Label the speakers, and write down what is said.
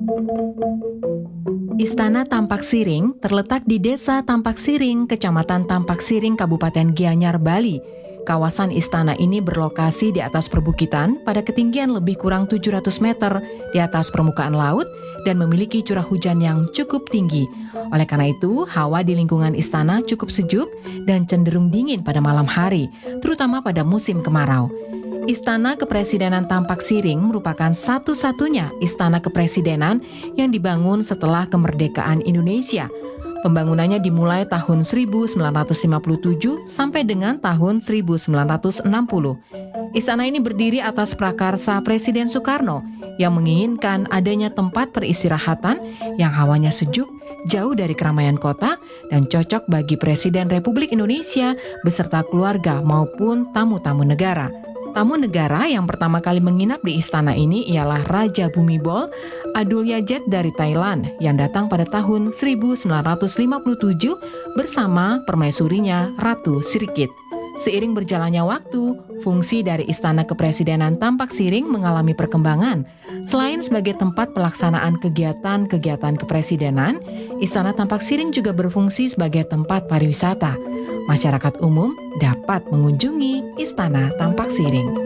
Speaker 1: Istana Tampak Siring terletak di Desa Tampak Siring, Kecamatan Tampak Siring, Kabupaten Gianyar, Bali. Kawasan istana ini berlokasi di atas perbukitan pada ketinggian lebih kurang 700 meter di atas permukaan laut dan memiliki curah hujan yang cukup tinggi. Oleh karena itu, hawa di lingkungan istana cukup sejuk dan cenderung dingin pada malam hari, terutama pada musim kemarau. Istana Kepresidenan Tampak Siring merupakan satu-satunya istana kepresidenan yang dibangun setelah kemerdekaan Indonesia. Pembangunannya dimulai tahun 1957 sampai dengan tahun 1960. Istana ini berdiri atas prakarsa Presiden Soekarno yang menginginkan adanya tempat peristirahatan yang hawanya sejuk, jauh dari keramaian kota, dan cocok bagi Presiden Republik Indonesia beserta keluarga maupun tamu-tamu negara. Tamu negara yang pertama kali menginap di istana ini ialah Raja Bhumibol Adulyadej dari Thailand yang datang pada tahun 1957 bersama permaisurinya Ratu Sirikit. Seiring berjalannya waktu, fungsi dari Istana Kepresidenan Tampak Siring mengalami perkembangan. Selain sebagai tempat pelaksanaan kegiatan-kegiatan kepresidenan, Istana Tampak Siring juga berfungsi sebagai tempat pariwisata. Masyarakat umum dapat mengunjungi Istana Tampak Siring.